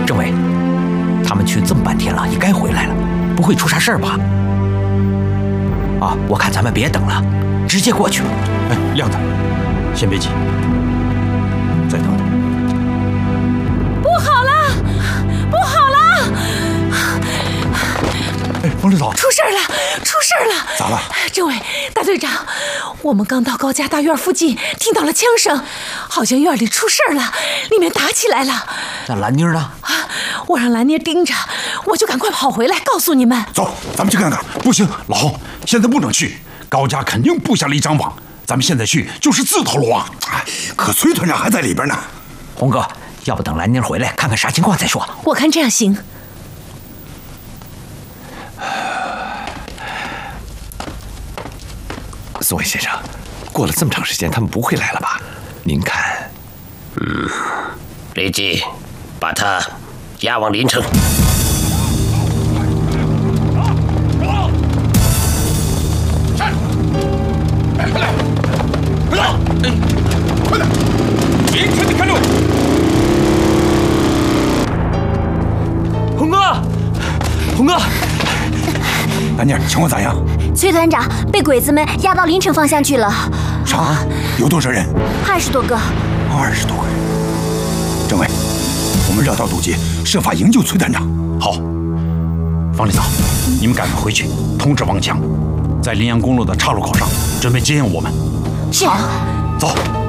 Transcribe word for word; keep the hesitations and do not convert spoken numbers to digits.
政委，他们去这么半天了，也该回来了，不会出啥事儿吧？啊，我看咱们别等了，直接过去。 哎，亮子，先别急，再等等。 不好了，不好了！ 哎，王指导， 出事了，出事了！ 咋了？ 政委，大队长，我们刚到高家大院附近，听到了枪声，好像院里出事了，里面打起来了。 那兰妮呢？ 啊，我让兰妮盯着，我就赶快跑回来告诉你们。 走，咱们去看看。不行，老洪，现在不能去，高家肯定布下了一张网，咱们现在去就是自投罗网。哎，可崔团长还在里边呢。 洪哥，要不等兰妮回来看看啥情况再说？ 我看这样行。 宋伟先生，过了这么长时间，他们不会来了吧？您看， 嗯，立即把他押往临城。 是。哎，快来，快走！哎，快点，尽全的开路！ 洪哥，洪哥， 兰妮，情况咋样？ 崔团长被鬼子们押到临城方向去了。 啥？有多少人？ 二十多个。 二十多个人。政委，我们绕道堵截，设法营救崔团长。好。方领导，你们赶快回去通知王强，在临阳公路的岔路口上准备接应我们。 是。 走。